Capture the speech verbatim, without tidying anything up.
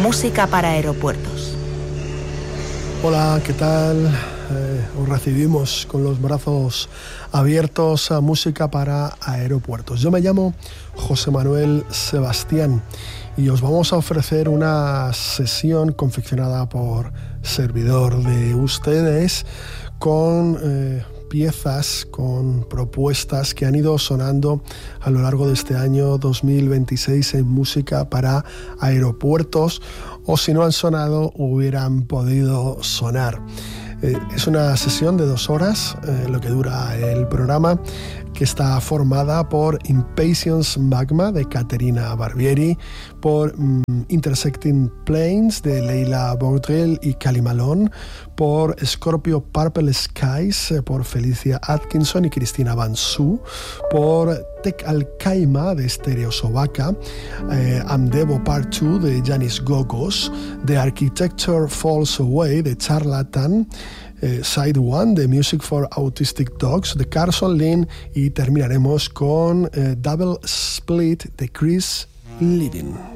música para aeropuertos. Hola, ¿qué tal? Eh, os recibimos con los brazos abiertos a Música para Aeropuertos. Yo me llamo José Manuel Sebastián y os vamos a ofrecer una sesión confeccionada por servidor de ustedes con eh, piezas, con propuestas que han ido sonando a lo largo de este año dos mil veintiséis en Música para Aeropuertos, o si no han sonado, hubieran podido sonar. Eh, es una sesión de dos horas, eh, lo que dura el programa, que está formada por Impatience Magma de Caterina Barbieri, por mm, Intersecting Planes de Leila Boudrel y Cali Malone, por Scorpio Purple Skies eh, por Felicia Atkinson y Cristina Bansú, por Tech Al-Kaima de Stereo Sovaca, eh, Amdevo Part dos de Yanis Gogos, The Architecture Falls Away de Charlatan, eh, Side One de Music for Autistic Dogs de Carson Lynn, y terminaremos con eh, Double Split de Chris Lidding.